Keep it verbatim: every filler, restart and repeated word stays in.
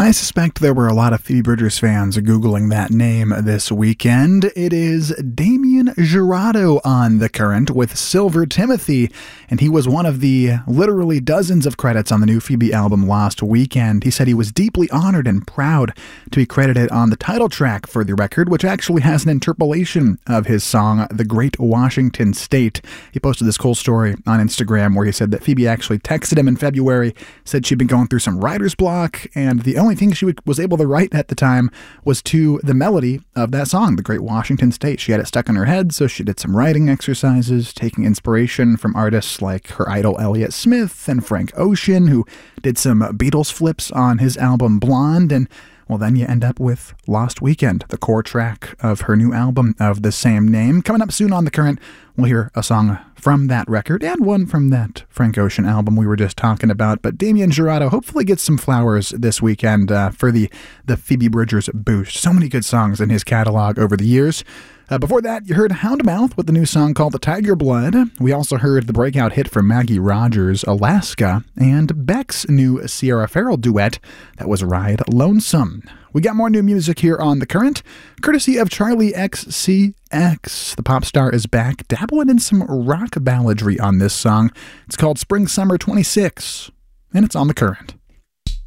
I suspect there were a lot of Phoebe Bridgers fans Googling that name this weekend. It is Damien Jurado on The Current with Silver Timothy, and he was one of the literally dozens of credits on the new Phoebe album Lost Weekend. He said he was deeply honored and proud to be credited on the title track for the record, which actually has an interpolation of his song, The Great Washington State. He posted this cool story on Instagram where he said that Phoebe actually texted him in February, said she'd been going through some writer's block, and the only thing she was able to write at the time was to the melody of that song, The Great Washington State. She had it stuck in her head, so she did some writing exercises, taking inspiration from artists like her idol Elliott Smith and Frank Ocean, who did some Beatles flips on his album Blonde, and well, then you end up with Lost Weekend, the core track of her new album of the same name. Coming up soon on The Current, we'll hear a song from that record and one from that Frank Ocean album we were just talking about. But Damien Jurado hopefully gets some flowers this weekend uh, for the, the Phoebe Bridgers boost. So many good songs in his catalog over the years. Uh, before that, you heard Houndmouth with the new song called The Tiger Blood. We also heard the breakout hit from Maggie Rogers, Alaska, and Beck's new Sierra Farrell duet that was Ride Lonesome. We got more new music here on The Current, courtesy of Charlie X C X. The pop star is back, dabbling in some rock balladry on this song. It's called Spring Summer twenty-six, and it's on The Current.